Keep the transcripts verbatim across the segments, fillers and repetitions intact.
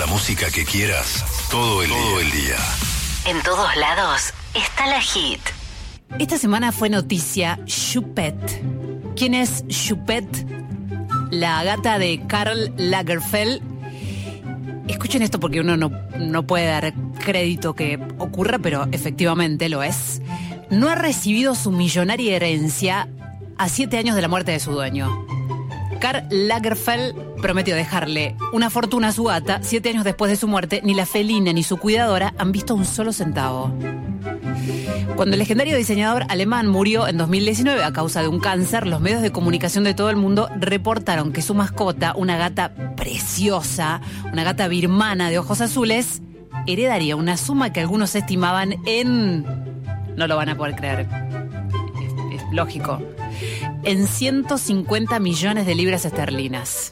música que quieras, todo el, todo el día. En todos lados está la hit. Esta semana fue noticia Choupette. ¿Quién es Choupette? La gata de Karl Lagerfeld. Escuchen esto porque uno no, no puede dar crédito que ocurra, pero efectivamente lo es. No ha recibido su millonaria herencia a siete años de la muerte de su dueño. Karl Lagerfeld prometió dejarle una fortuna a su gata. Siete años después de su muerte, ni la felina ni su cuidadora han visto un solo centavo. Cuando el legendario diseñador alemán murió en dos mil diecinueve a causa de un cáncer, los medios de comunicación de todo el mundo reportaron que su mascota, una gata preciosa, una gata birmana de ojos azules, heredaría una suma que algunos estimaban en... No lo van a poder creer. Es, es lógico. En ciento cincuenta millones de libras esterlinas.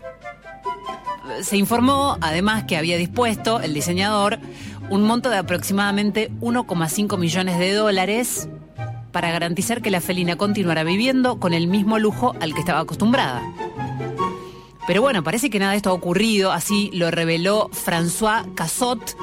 Se informó, además, que había dispuesto el diseñador un monto de aproximadamente uno coma cinco millones de dólares para garantizar que la felina continuara viviendo con el mismo lujo al que estaba acostumbrada. Pero bueno, parece que nada de esto ha ocurrido, así lo reveló François Cassot,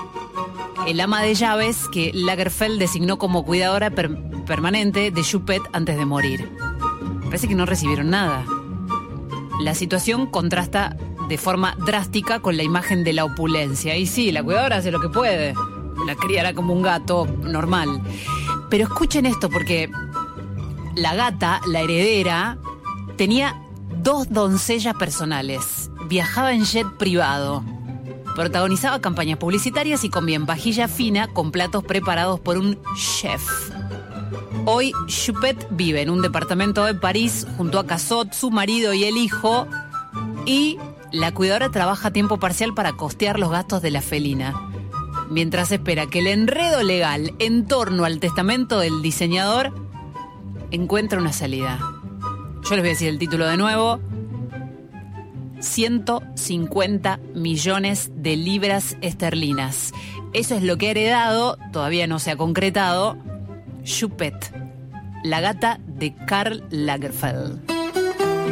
el ama de llaves que Lagerfeld designó como cuidadora per- permanente de Choupette antes de morir. Parece que no recibieron nada. La situación contrasta de forma drástica con la imagen de la opulencia. Y sí, la cuidadora hace lo que puede. La criará como un gato normal. Pero escuchen esto, porque la gata, la heredera, tenía dos doncellas personales. Viajaba en jet privado. Protagonizaba campañas publicitarias y comía en vajilla fina con platos preparados por un chef. Hoy, Choupette vive en un departamento de París junto a Cassot, su marido y el hijo, y la cuidadora trabaja a tiempo parcial para costear los gastos de la felina, mientras espera que el enredo legal en torno al testamento del diseñador encuentre una salida. Yo les voy a decir el título de nuevo. ciento cincuenta millones de libras esterlinas. Eso es lo que ha heredado, todavía no se ha concretado, Choupette, la gata de Karl Lagerfeld.